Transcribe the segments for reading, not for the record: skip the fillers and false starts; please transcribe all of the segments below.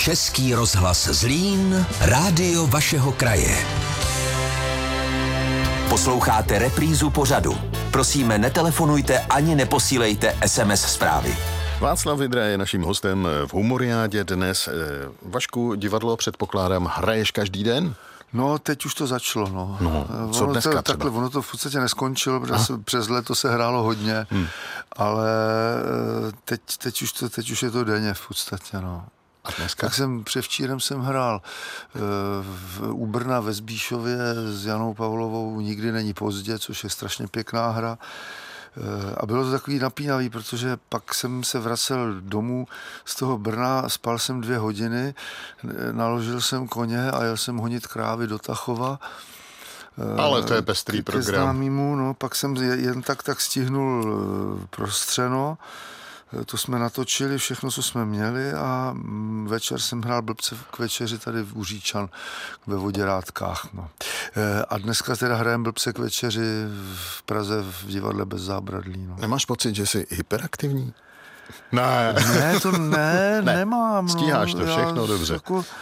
Český rozhlas Zlín, rádio vašeho kraje. Posloucháte reprízu pořadu. Prosíme, netelefonujte ani neposílejte SMS zprávy. Václav Vydra je naším hostem v Humoriádě dnes. Vašku, divadlo předpokládám, hraješ každý den? No, teď už to začalo, no. Co dneska takhle, ono to v podstatě neskončilo, protože přes léto se hrálo hodně, ale teď už je to denně v podstatě, no. A dneska? Tak převčírem jsem hrál u Brna ve Zbíšově s Janou Pavlovou Nikdy není pozdě, což je strašně pěkná hra. A bylo to takový napínavý, protože pak jsem se vracel domů z toho Brna, spal jsem 2 hodiny, naložil jsem koně a jel jsem honit krávy do Tachova. Ale to je pestrý program. Ke známýmu, no, pak jsem jen tak stihnul Prostřeno. To jsme natočili všechno, co jsme měli a večer jsem hrál Blbce k večeři tady v Uříčan ve Voděrátkách. No. A dneska teda hrajeme Blbce k večeři v Praze v divadle Bez zábradlí. No. Nemáš pocit, že jsi hyperaktivní? Ne, nemám. Stíháš to všechno dobře.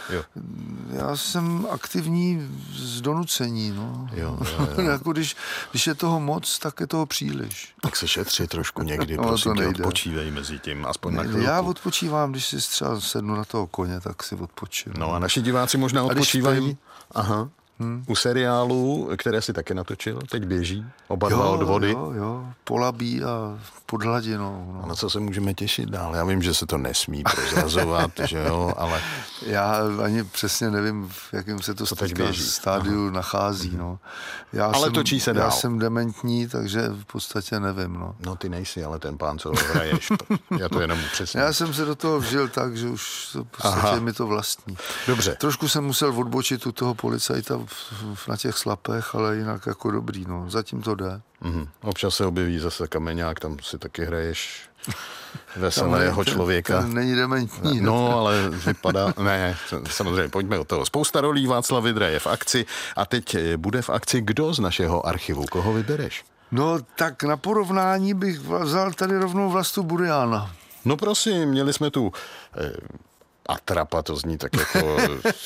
Já jsem aktivní z donucení. No. Jo. Jako když je toho moc, tak je toho příliš. Tak se šetři trošku někdy, prosím tě, odpočívej mezi tím, aspoň na chvilku. Já odpočívám, když si třeba sednu na toho koně, tak si odpočívám. No a naši diváci možná odpočívají. Aha. U seriálů, které si taky natočil, teď běží, oba dva od vody. Jo, Polabí a Pod hladinou. No. A na co se můžeme těšit dál? Já vím, že se to nesmí prozrazovat, že jo, ale... Já ani přesně nevím, v jakém se to stádiu nachází, no. Ale točí se dál. Já jsem dementní, takže v podstatě nevím, no. No ty nejsi, ale ten pán, co hraješ. Já to jenom přesně. Já jsem se do toho vžil tak, že už v podstatě mi to vlastní. Dobře. Trošku jsem musel odbočit u toho policajta na těch slapech, ale jinak jako dobrý, no. Zatím to jde. Občas se objeví zase Kameňák, tam si taky hraješ veselého člověka. Ten není dementní. No, ale vypadá... Ne, samozřejmě, pojďme od toho. Spousta rolí Václav Vydra je v akci a teď bude v akci kdo z našeho archivu? Koho vybereš? No, tak na porovnání bych vzal tady rovnou Vlastu Buriana. No prosím, měli jsme tu Atrapa, to zní tak jako...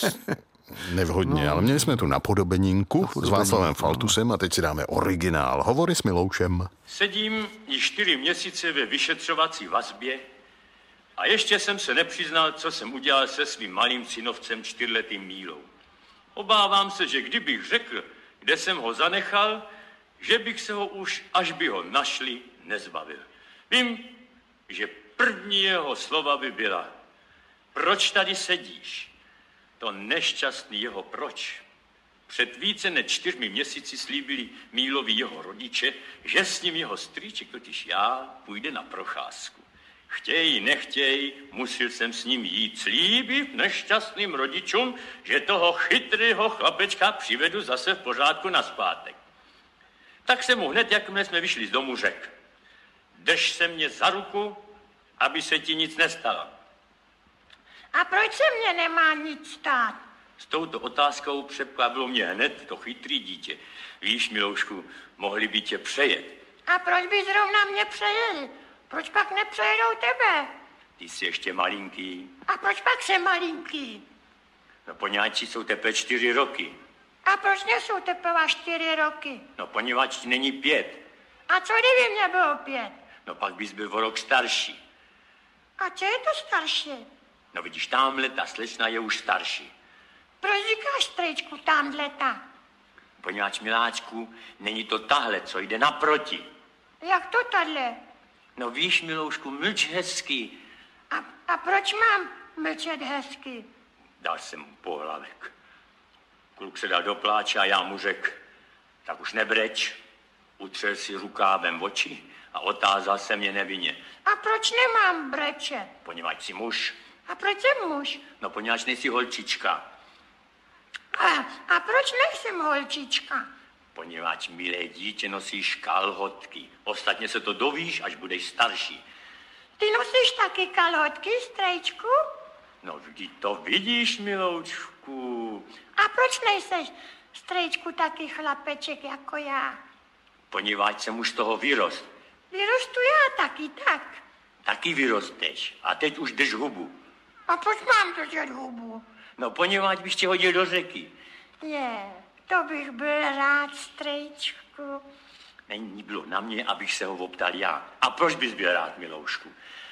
nevhodně, ale měli jsme tu napodobeninku s Václavem Faltusem a teď si dáme originál. Hovory s Miloušem. Sedím již 4 měsíce ve vyšetřovací vazbě a ještě jsem se nepřiznal, co jsem udělal se svým malým synovcem 4letým Mílou. Obávám se, že kdybych řekl, kde jsem ho zanechal, že bych se ho už, až by ho našli, nezbavil. Vím, že první jeho slova by byla: proč tady sedíš? To nešťastný jeho proč. Před více než 4 měsíci slíbili Mílovi jeho rodiče, že s ním jeho strýček, totiž já, půjde na procházku. Chtěj, nechtěj, musel jsem s ním jít, slíbit nešťastným rodičům, že toho chytrého chlapečka přivedu zase v pořádku nazpátek. Tak jsem mu hned, jakmile jsme vyšli z domu, řekl: drž se mě za ruku, aby se ti nic nestalo. A proč se mě nemá nic stát? S touto otázkou překvapilo mě hned to chytrý dítě. Víš, Miloušku, mohli by tě přejet. A proč by zrovna mě přejeli? Proč pak nepřejedou tebe? Ty jsi ještě malinký. A proč pak jsem malinký? No poněvadž jsou teprve 4 roky. A proč nejsou teprve 4 roky? No poněvadž není 5. A co kdyby mě bylo 5? No pak bys byl o rok starší. A co je to starší? No vidíš, tamhle ta slečna je už starší. Proč říkáš, strejčku, tamhle ta? Poněvadž, miláčku, není to tahle, co jde naproti. Jak to tahle? No víš, Miloušku, mlč hezky. A proč mám mlčet hezky? Dal jsem mu pohlavek. Kluk se dal do pláče a já mu řekl: tak už nebreč. Utřel si rukávem oči a otázal se mě nevinně: a proč nemám brečet? Poněvadž jsi muž. A proč jsem muž? No poněvadž nejsi holčička. A proč nejsem holčička? Poněvadž, milé dítě, nosíš kalhotky. Ostatně se to dovíš, až budeš starší. Ty nosíš taky kalhotky, strejčku? No vždyť to vidíš, Miloučku. A proč nejseš, strejčku, taky chlapeček jako já? Poněvadž jsem už z toho vyrost. Vyrostu já taky tak. Taky vyrosteš. A teď už drž hubu. A proč mám držet hubu? No poněvadž bych tě hodil do řeky. To bych byl rád, strejčku. Není bylo na mě, abych se ho optal já. A proč bys byl rád, Miloušku?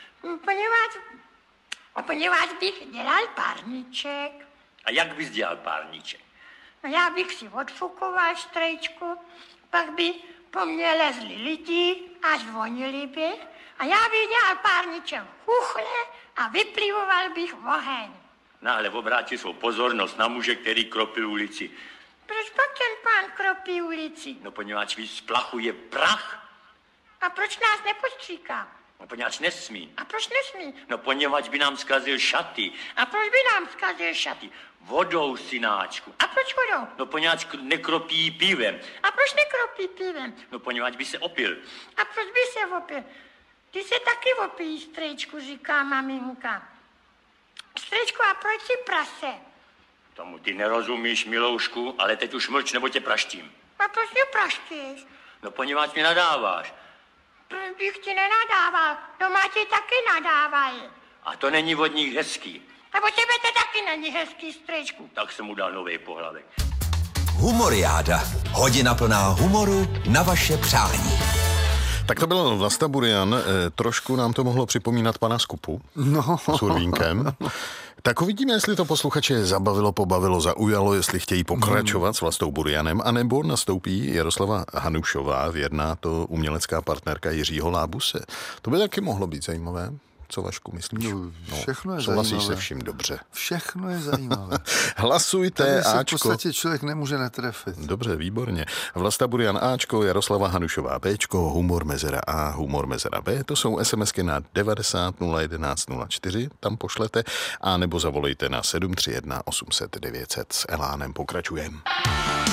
Poněvadž bych dělal párníček. A jak bys dělal párníček? No já bych si odfukoval, strejčku, pak by po mně lezli lidi a zvonili by a já bych dělal párničem chuchle a vyplivoval bych oheň. No ale obrátil svou pozornost na muže, který kropil ulici. Proč pak ten pán kropí ulici? No poněvadž splachuje prach. A proč nás nepostříká? No poněvadž nesmí. A proč nesmí? No poněvadž by nám zkazil šaty. A proč by nám zkazil šaty? Vodou, synáčku. A proč vodou? No poněvadž nekropí pivem. A proč nekropí pivem? No poněvadž by se opil. A proč by se opil? Ty se taky opíjí, strejčku, říká maminka. Strejčku, a proč si prase? Tomu ty nerozumíš, Miloušku, ale teď už mlč, nebo tě praštím. A proč mě praštíš? No poněvadž mě nadáváš. Proč bych ti nenadával? Doma ti taky nadávají. A to není od nich hezký. A o tebe to taky není hezký, strejčku. Tak jsem mu dal nový pohlavek. Humoriáda. Hodina plná humoru na vaše přání. Tak to byl Vlasta Burian, trošku nám to mohlo připomínat pana Skupu s Urvínkem. Tak uvidíme, jestli to posluchače zabavilo, pobavilo, zaujalo, jestli chtějí pokračovat s Vlastou Burianem, anebo nastoupí Jaroslava Hanušová, věrná to umělecká partnerka Jiřího Lábuse. To by taky mohlo být zajímavé. Co, Vašku, myslíš? Všechno je souhlasíš zajímavé. se vším dobře. Všechno je zajímavé. Hlasujte, Tady se v Ačko. podstatě člověk nemůže netrefit. Dobře, výborně. Vlasta Burian Ačko, Jaroslava Hanušová Bčko, Humor Mezera A, Humor Mezera B. To jsou SMSky na 90 011 04, tam pošlete, a nebo zavolejte na 731 800 900. S Elánem pokračujeme.